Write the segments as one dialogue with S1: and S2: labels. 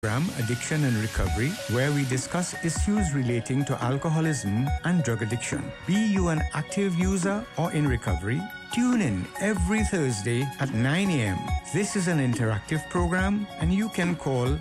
S1: program Addiction and Recovery, where we discuss issues relating to alcoholism and drug addiction. Be you an active user or in recovery? Tune in every Thursday at 9 a.m. This is an interactive program, and you can call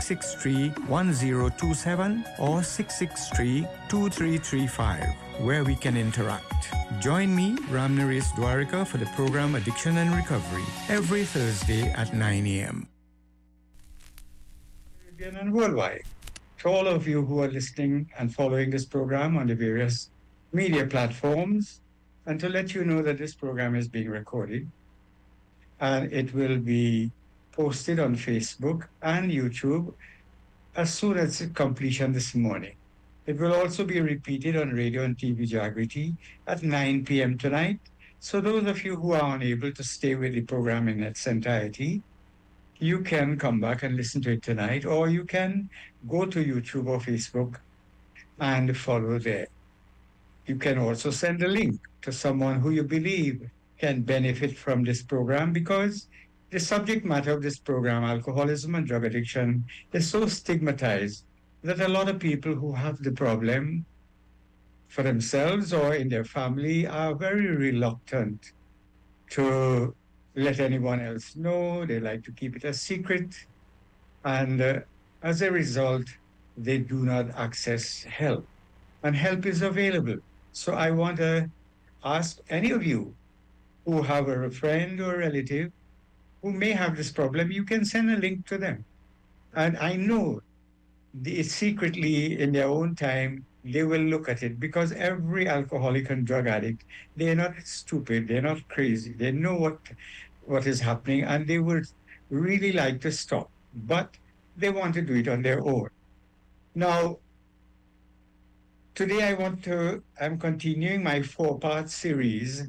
S1: 663-1027 or 663-2335, where we can interact. Join me, Ram Naresh Dwarika, for the program Addiction and Recovery every Thursday at 9 a.m. Caribbean and worldwide. To all of you who are listening and following this program on the various media platforms, and to let you know that this program is being recorded and it will be posted on Facebook and YouTube as soon as its completion this morning. It will also be repeated on radio and TV Jagriti at 9 p.m. tonight. So those of you who are unable to stay with the program in its entirety, you can come back and listen to it tonight, or you can go to YouTube or Facebook and follow there. You can also send a link to someone who you believe can benefit from this program, because the subject matter of this program, alcoholism and drug addiction, is so stigmatized that a lot of people who have the problem for themselves or in their family are very reluctant to let anyone else know. They like to keep it a secret. And as a result, they do not access help. And help is available. So I want to ask any of you who have a friend or relative who may have this problem, you can send a link to them. And I know secretly in their own time, they will look at it, because every alcoholic and drug addict, they're not stupid, they're not crazy. They know what is happening, and they would really like to stop, but they want to do it on their own. Now, today I'm continuing my 4-part series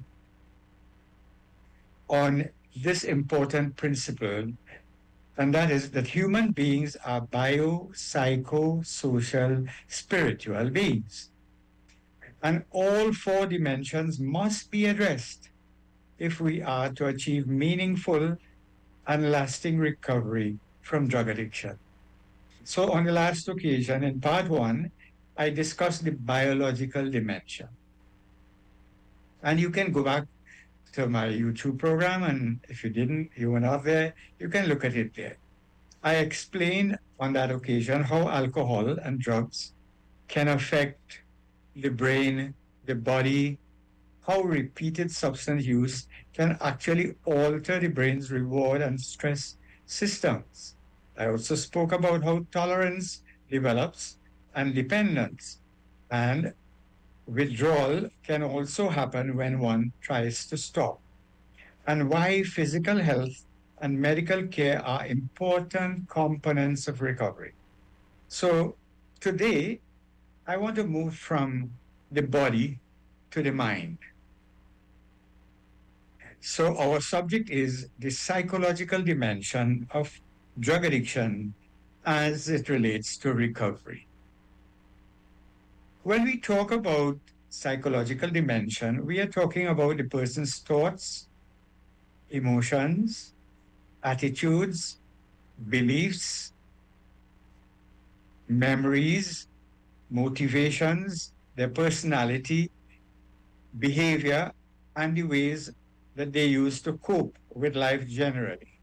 S1: on this important principle, and that is that human beings are bio, psycho, social, spiritual beings. And all 4 dimensions must be addressed if we are to achieve meaningful and lasting recovery from drug addiction. So on the last occasion, in part 1, I discussed the biological dimension. And you can go back to my YouTube program, and if you were not there, you can look at it there. I explained on that occasion how alcohol and drugs can affect the brain, the body, how repeated substance use can actually alter the brain's reward and stress systems. I also spoke about how tolerance develops and dependence, and withdrawal can also happen when one tries to stop, and why physical health and medical care are important components of recovery. So today, I want to move from the body to the mind. So our subject is the psychological dimension of drug addiction as it relates to recovery. When we talk about psychological dimension, we are talking about the person's thoughts, emotions, attitudes, beliefs, memories, motivations, their personality, behavior, and the ways that they use to cope with life generally.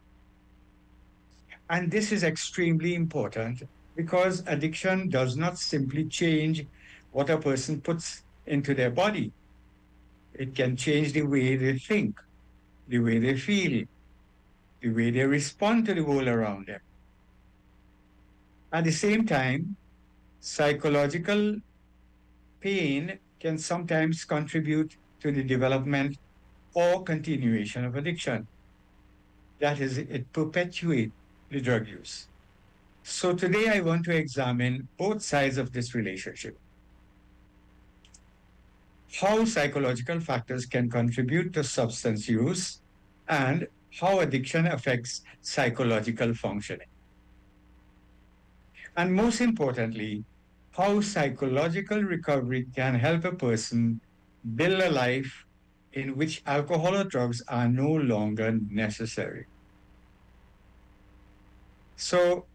S1: And this is extremely important, because addiction does not simply change what a person puts into their body. It can change the way they think, the way they feel, the way they respond to the world around them. At the same time, psychological pain can sometimes contribute to the development or continuation of addiction. That is, it perpetuates the drug use. So today I want to examine both sides of this relationship. How psychological factors can contribute to substance use, and how addiction affects psychological functioning. And most importantly, how psychological recovery can help a person build a life in which alcohol or drugs are no longer necessary. So